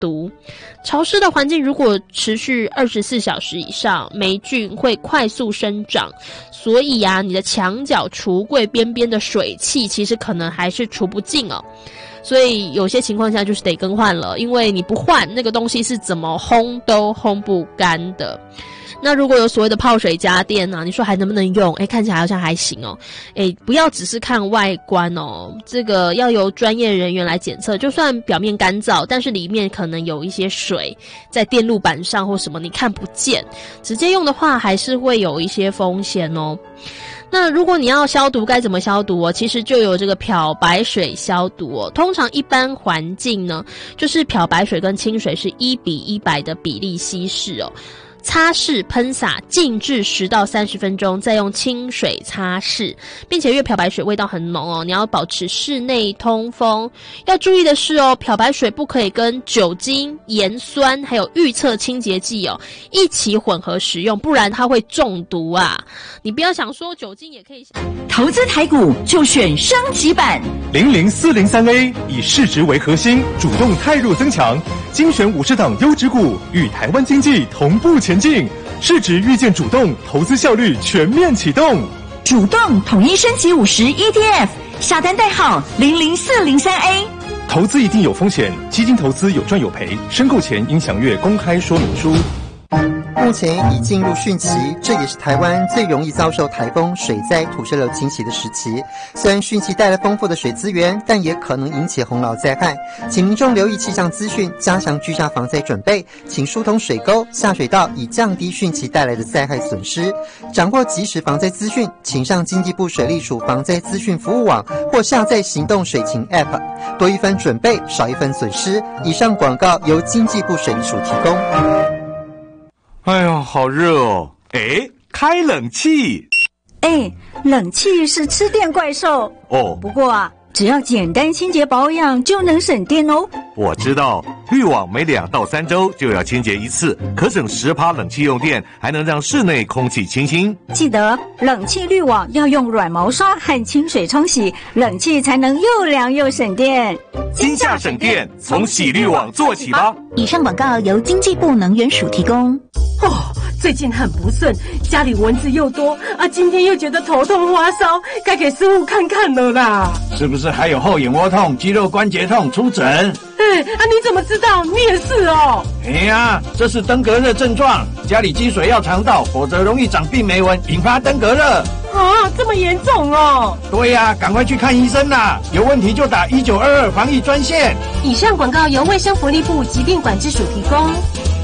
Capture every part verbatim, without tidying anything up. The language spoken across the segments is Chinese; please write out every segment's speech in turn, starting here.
毒。潮湿的环境如果持续二十四小时以上，霉菌会快速生长，所以啊，你的墙角、橱柜边边的水汽其实可能还是除不尽哦。所以有些情况下就是得更换了，因为你不换，那个东西是怎么烘都烘不干的。那如果有所谓的泡水家电啊，你说还能不能用？诶，看起来好像还行哦。诶，不要只是看外观哦，这个要由专业人员来检测。就算表面干燥，但是里面可能有一些水在电路板上或什么，你看不见。直接用的话，还是会有一些风险哦。那如果你要消毒该怎么消毒哦？其实就有这个漂白水消毒哦。通常一般环境呢，就是漂白水跟清水是一比一百的比例稀释哦。擦拭、喷洒，静置十到三十分钟，再用清水擦拭，并且因为漂白水味道很浓哦，你要保持室内通风。要注意的是哦，漂白水不可以跟酒精、盐酸还有预测清洁剂哦一起混合使用，不然它会中毒啊！你不要想说酒精也可以。 投资台股就选升级版零零四零三 A， 以市值为核心，主动汰弱增强，精选五十档优质股，与台湾经济同步前进，市值预见主动，投资效率全面启动。 主动统一升级五十 E T F， 下单代号零零四零三 A。 投资一定有风险，基金投资有赚有赔，申购前应详阅公开说明书。 目前已进入汛期，这也是台湾最容易遭受台风、水灾、土石流侵袭的时期。虽然汛期带来丰富的水资源，但也可能引起洪涝灾害，请民众留意气象资讯，加强居家防灾准备，请疏通水沟、下水道，以降低汛期带来的灾害损失。掌握即时防灾资讯，请上经济部水利署防灾资讯服务网或下载行动水情 App， 多一分准备，少一分损失。以上广告由经济部水利署提供。 哎呦，好热哦！哎，开冷气。 哎，冷气是吃电怪兽哦。 不过啊，只要简单清洁保养就能省电哦。 我知道，滤网每两到三周就要清洁一次，可省十趴冷气用电，还能让室内空气清新。 记得冷气滤网要用软毛刷和清水冲洗，冷气才能又凉又省电。 今夏省电，从洗滤网做起吧。 以上广告由经济部能源署提供。 哦，最近很不顺，家里蚊子又多啊，今天又觉得头痛发烧，该给师傅看看了啦。 是不是还有后眼窝痛、肌肉关节痛？出诊。 哎啊，你怎么知道？你也是哦。 哎呀，这是登革热症状，家里积水要肠道，否则容易长病媒蚊，引发登革热。 啊，这么严重哦。 对呀，赶快去看医生啦，有问题就打一九二二防疫专线。 以上广告由卫生福利部疾病管制署提供。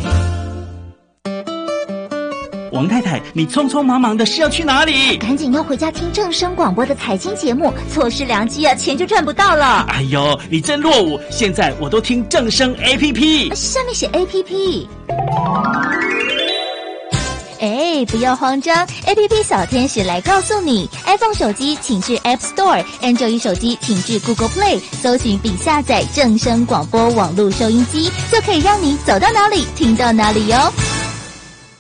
王太太，你匆匆忙忙的是要去哪里？ 赶紧要回家听正声广播的财经节目，错失良机啊，钱就赚不到了。 哎呦，你真落伍！现在我都听正声 A P P， 上面写 A P P。哎，不要慌张 ，A P P 小天使来告诉你 ，iPhone 手机请至 App Store，Android 手机请至 Google Play， 搜寻并下载正声广播网络收音机，就可以让你走到哪里听到哪里哟。